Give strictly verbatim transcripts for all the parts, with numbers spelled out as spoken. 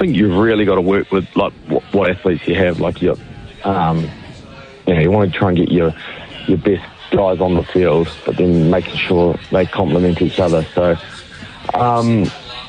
think you've really got to work with like what, what athletes you have. Like you, um, you know, you want to try and get your your best guys on the field, but then making sure they complement each other. So, um,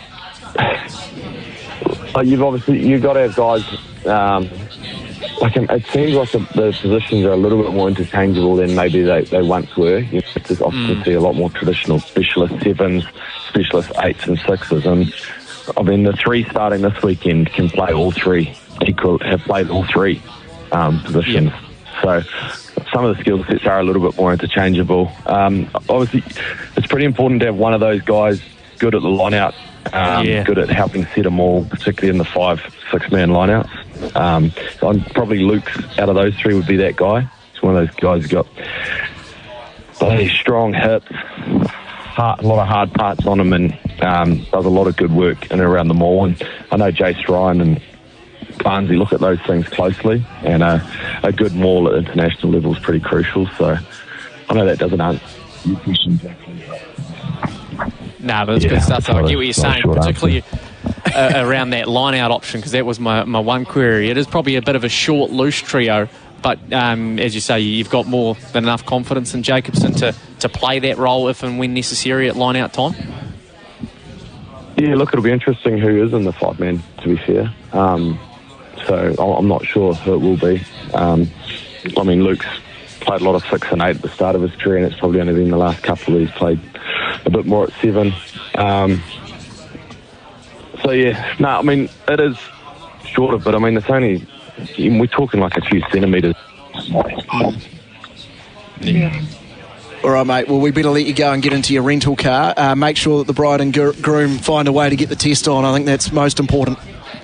like you've obviously you've got to have guys. Um, like it seems like the, the positions are a little bit more interchangeable than maybe they, they once were. You just often mm. see a lot more traditional specialist sevens, specialist eights and sixes, and I mean the three starting this weekend can play all three. Equal have played all three um, positions. Yeah. So some of the skill sets are a little bit more interchangeable. Um, obviously, it's pretty important to have one of those guys good at the line-out, um, yeah. good at helping set them all, particularly in the five, six-man line-outs. Um, so I'm probably Luke's out of those three would be that guy. He's one of those guys who's got bloody strong hips, hard, a lot of hard parts on him, and um, does a lot of good work in and around the maul. And I know Jace Ryan and Barnesy look at those things closely, and uh, a good maul at international level is pretty crucial. So I know that doesn't answer your question exactly. No, but it's yeah, good stuff. I get what you're saying, particularly uh, around that line-out option, because that was my, my one query. It is probably a bit of a short, loose trio, but um, as you say, you've got more than enough confidence in Jacobson to, to play that role if and when necessary at line-out time. Yeah, look, it'll be interesting who is in the five-man, to be fair. Um, so I'm not sure who it will be. Um, I mean, Luke's played a lot of six and eight at the start of his career, and it's probably only been the last couple he's played a bit more at seven. Um, so yeah, no, I mean it is shorter, but I mean it's only we're talking like a few centimetres. Yeah. All right, mate. Well, we better let you go and get into your rental car. Uh, make sure that the bride and gr- groom find a way to get the test on. I think that's most important.